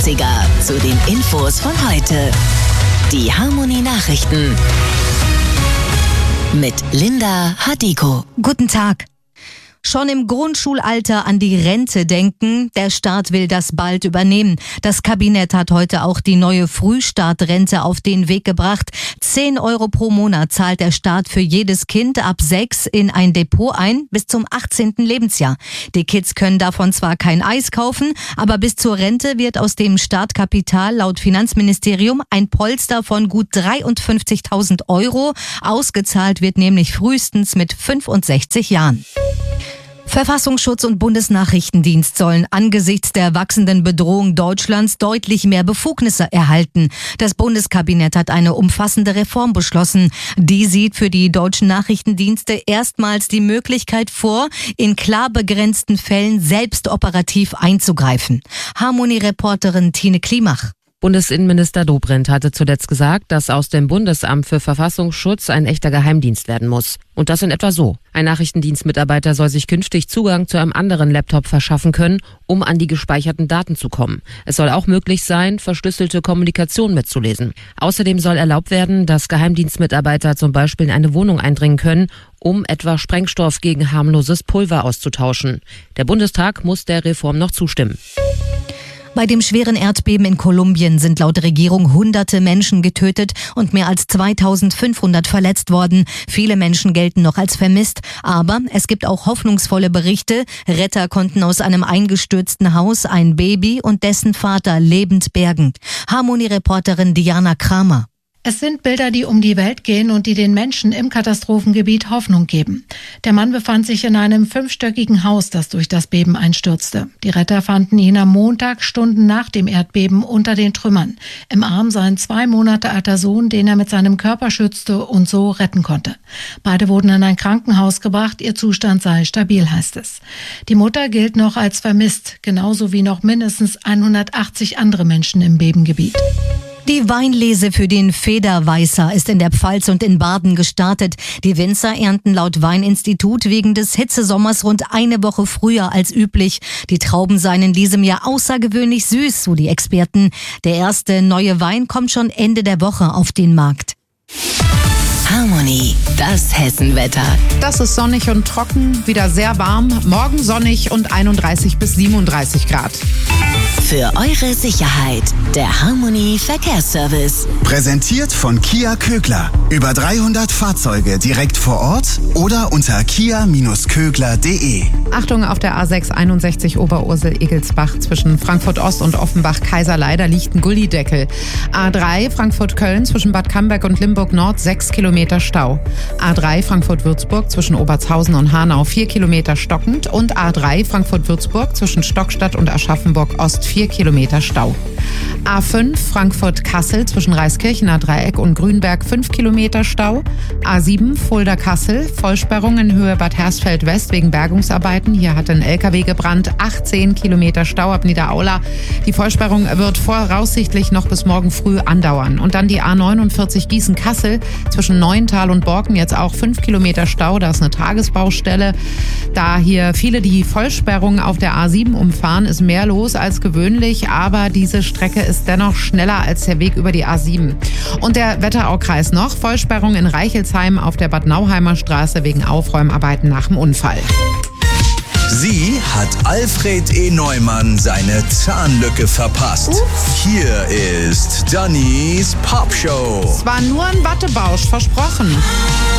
Klassiker zu den Infos von heute. Die Harmony Nachrichten mit Linda Hadiko. Guten Tag. Schon im Grundschulalter an die Rente denken. Der Staat will das bald übernehmen. Das Kabinett hat heute auch die neue Frühstartrente auf den Weg gebracht. 10 Euro pro Monat zahlt der Staat für jedes Kind ab 6 in ein Depot ein bis zum 18. Lebensjahr. Die Kids können davon zwar kein Eis kaufen, aber bis zur Rente wird aus dem Startkapital laut Finanzministerium ein Polster von gut 53.000 Euro. Ausgezahlt wird nämlich frühestens mit 65 Jahren. Verfassungsschutz und Bundesnachrichtendienst sollen angesichts der wachsenden Bedrohung Deutschlands deutlich mehr Befugnisse erhalten. Das Bundeskabinett hat eine umfassende Reform beschlossen. Die sieht für die deutschen Nachrichtendienste erstmals die Möglichkeit vor, in klar begrenzten Fällen selbst operativ einzugreifen. Harmony-Reporterin Tine Klimach. Bundesinnenminister Dobrindt hatte zuletzt gesagt, dass aus dem Bundesamt für Verfassungsschutz ein echter Geheimdienst werden muss. Und das in etwa so. Ein Nachrichtendienstmitarbeiter soll sich künftig Zugang zu einem anderen Laptop verschaffen können, um an die gespeicherten Daten zu kommen. Es soll auch möglich sein, verschlüsselte Kommunikation mitzulesen. Außerdem soll erlaubt werden, dass Geheimdienstmitarbeiter zum Beispiel in eine Wohnung eindringen können, um etwa Sprengstoff gegen harmloses Pulver auszutauschen. Der Bundestag muss der Reform noch zustimmen. Bei dem schweren Erdbeben in Kolumbien sind laut Regierung hunderte Menschen getötet und mehr als 2500 verletzt worden. Viele Menschen gelten noch als vermisst, aber es gibt auch hoffnungsvolle Berichte. Retter konnten aus einem eingestürzten Haus ein Baby und dessen Vater lebend bergen. Harmony-Reporterin Diana Kramer. Es sind Bilder, die um die Welt gehen und die den Menschen im Katastrophengebiet Hoffnung geben. Der Mann befand sich in einem 5-stöckigen Haus, das durch das Beben einstürzte. Die Retter fanden ihn am Montag, Stunden nach dem Erdbeben, unter den Trümmern. Im Arm sein 2 Monate alter Sohn, den er mit seinem Körper schützte und so retten konnte. Beide wurden in ein Krankenhaus gebracht, ihr Zustand sei stabil, heißt es. Die Mutter gilt noch als vermisst, genauso wie noch mindestens 180 andere Menschen im Bebengebiet. Die Weinlese für den Federweißer ist in der Pfalz und in Baden gestartet. Die Winzer ernten laut Weininstitut wegen des Hitzesommers rund eine Woche früher als üblich. Die Trauben seien in diesem Jahr außergewöhnlich süß, so die Experten. Der erste neue Wein kommt schon Ende der Woche auf den Markt. Harmony, das Hessenwetter. Das ist sonnig und trocken, wieder sehr warm. Morgen sonnig und 31 bis 37 Grad. Für eure Sicherheit, der Harmony Verkehrsservice. Präsentiert von Kia Kögler. Über 300 Fahrzeuge direkt vor Ort oder unter kia-kögler.de. Achtung, auf der A6 61 Oberursel-Egelsbach zwischen Frankfurt-Ost und Offenbach-Kaiserlei, da liegt ein Gullideckel. A3 Frankfurt-Köln zwischen Bad Camberg und Limburg-Nord 6 Kilometer Stau. A3 Frankfurt-Würzburg zwischen Obertshausen und Hanau 4 Kilometer stockend und A3 Frankfurt-Würzburg zwischen Stockstadt und Aschaffenburg-Ost 4 Kilometer Stau. A5 Frankfurt-Kassel zwischen Reiskirchener Dreieck und Grünberg 5 Kilometer Stau. A7 Fulda-Kassel, Vollsperrung in Höhe Bad Hersfeld West wegen Bergungsarbeiten. Hier hat ein LKW gebrannt, 18 Kilometer Stau ab Niederaula. Die Vollsperrung wird voraussichtlich noch bis morgen früh andauern. Und dann die A49 Gießen-Kassel zwischen Neuental und Borken, jetzt auch 5 Kilometer Stau. Da ist eine Tagesbaustelle. Da hier viele die Vollsperrung auf der A7 umfahren, ist mehr los als gewöhnlich, aber diese Strecke ist dennoch schneller als der Weg über die A7. Und der Wetteraukreis noch, Vollsperrung in Reichelsheim auf der Bad Nauheimer Straße wegen Aufräumarbeiten nach dem Unfall. Sie hat Alfred E. Neumann seine Zahnlücke verpasst. Hier ist Dannys Popshow. Es war nur ein Wattebausch, versprochen.